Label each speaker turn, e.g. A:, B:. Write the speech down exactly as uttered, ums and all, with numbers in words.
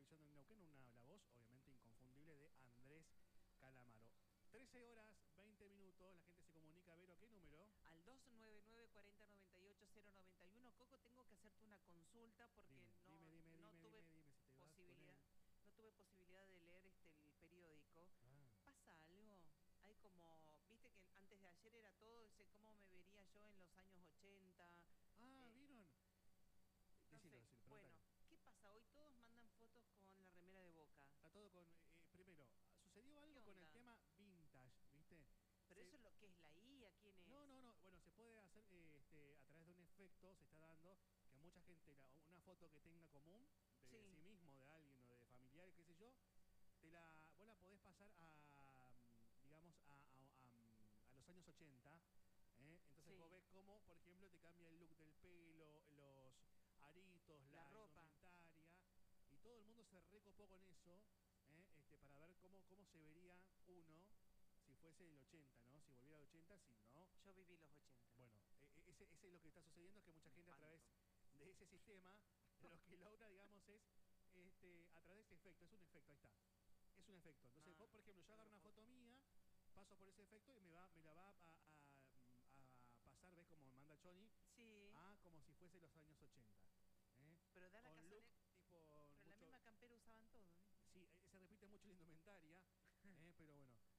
A: desarrollando en Neuquén, una, la voz obviamente inconfundible de Andrés Calamaro. trece horas, veinte minutos, la gente se comunica. Vero, ¿qué número?
B: Al dos nueve nueve, cuarenta, noventa y ocho, cero noventa y uno. Coco, tengo que hacerte una consulta porque
A: Dime,
B: no,
A: dime, dime,
B: no
A: dime,
B: tuve
A: dime, dime si te vas con
B: posibilidad,
A: él.
B: no tuve posibilidad de leer este el periódico.
A: Ah,
B: ¿Pasa algo? Hay como, viste que antes de ayer era todo, dice, ¿cómo me vería yo en los años ochenta?
A: ah
B: Eh,
A: ¿vieron?
B: no
A: Decilo,
B: sé,
A: decilo,
B: bueno,
A: preguntale.
B: ¿qué pasa? Hoy todos mandan fotos con la remera de Boca.
A: Está todo con... eh, primero, sucedió
B: ¿Qué
A: algo con el
B: onda?
A: tema vintage, ¿viste?
B: Pero
A: Se,
B: eso es lo que es la I A, ¿quién es?
A: no, no, no. Bueno, se puede hacer eh, este, a través de un efecto, se está dando que mucha gente, la- una foto que tenga común de
B: Sí,
A: sí mismo, de alguien o de familiares, qué sé yo, te la, vos la podés pasar a, mm, digamos, a, a- a, mm, a los años ochenta. ¿eh? Entonces vos
B: sí,
A: ves cómo, por ejemplo, te cambia el look del pelo, los aritos,
B: la
A: la
B: ropa.
A: indumentaria, y todo el mundo se recopó con eso, ¿eh? este, para ver cómo, cómo se vería uno si fuese el ochenta, ¿no? Si volviera al ochenta, si no.
B: Yo viví los ochenta.
A: Bueno, e- e- ese, ese es lo que está sucediendo, es que mucha
B: Un
A: gente a
B: espanto.
A: través de ese sistema, lo que logra, digamos, es este, a través de este efecto, es un efecto, ahí está. Es un efecto. Entonces,
B: No,
A: vos, por ejemplo, yo
B: no
A: agarro
B: lo
A: una
B: puedo
A: foto
B: creer.
A: mía, paso por ese efecto y me, va, me la va a, a- a pasar, ¿ves? Como manda Johnny,
B: Sí,
A: a como si fuese los años ochenta. ¿eh?
B: pero da la
A: Con look
B: casualidad.
A: tipo
B: Pero la
A: mucho...
B: misma campera usaban todos, ¿eh?
A: Sí, eh, se repite mucho la indumentaria, ¿eh? Pero bueno.